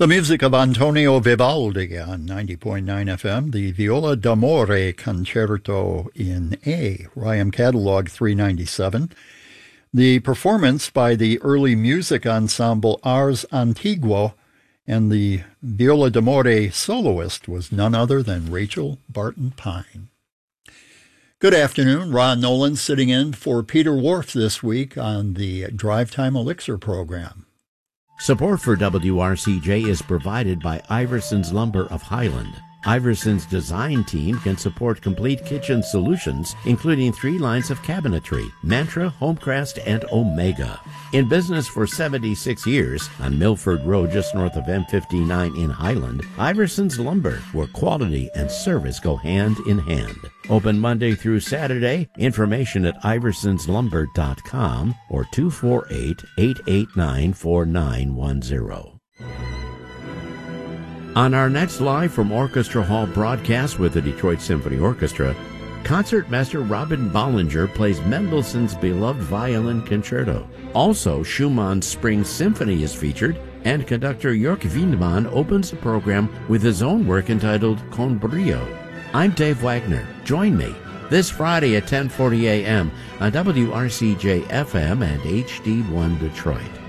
The music of Antonio Vivaldi on 90.9 FM, the Viola d'Amore Concerto in A, Ryan Catalog 397. The performance by the early music ensemble Ars Antiguo, and the Viola d'Amore soloist was none other than Rachel Barton Pine. Good afternoon. Ron Nolan sitting in for Peter Wharf this week on the Drive Time Elixir program. Support for WRCJ is provided by Iverson's Lumber of Highland. Iverson's design team can support complete kitchen solutions, including 3 lines of cabinetry, Mantra, Homecrest, and Omega. In business for 76 years, on Milford Road just north of M59 in Highland, Iverson's Lumber, where quality and service go hand in hand. Open Monday through Saturday. Information at iversonslumber.com or 248-889-4910. On our next Live from Orchestra Hall broadcast with the Detroit Symphony Orchestra, Concertmaster Robin Bollinger plays Mendelssohn's beloved violin concerto. Also, Schumann's Spring Symphony is featured, and conductor Jörg Windemann opens the program with his own work entitled Con Brio. I'm Dave Wagner. Join me this Friday at 10:40 a.m. on WRCJ FM and HD1 Detroit.